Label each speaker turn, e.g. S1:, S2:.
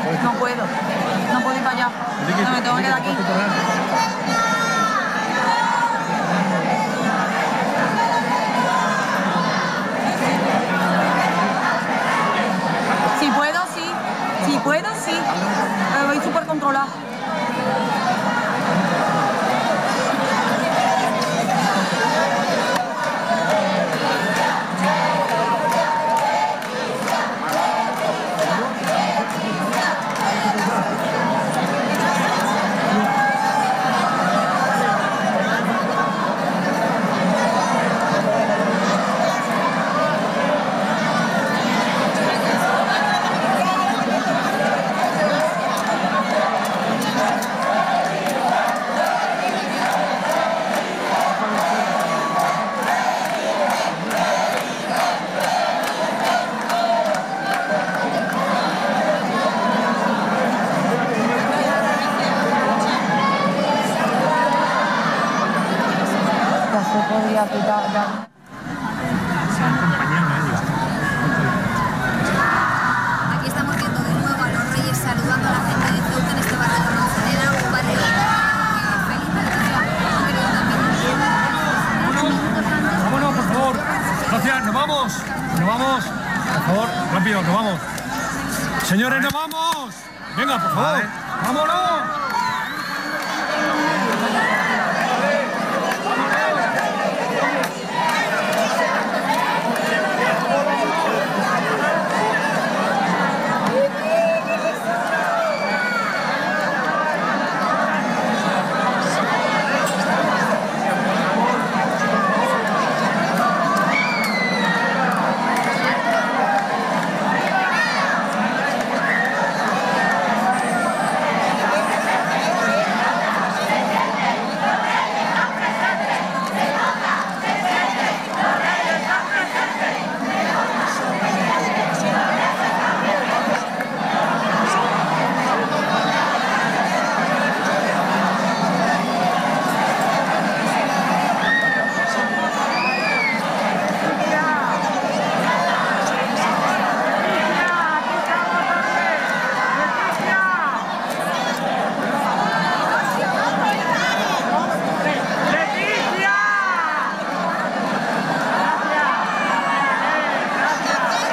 S1: No puedo ir para allá. No, me tengo que quedar aquí. Si puedo, sí. Si puedo, sí. Pero voy súper controlada. Se podría quitar ya.
S2: Aquí estamos viendo de nuevo a los Reyes saludando a la gente de Ceuta en este barrio de Manzanera, un barrio feliz.
S3: Vámonos, por favor. Gracias, nos vamos. Nos vamos. Por favor, rápido, nos vamos. Señores, nos vamos. Venga, por favor. Vámonos.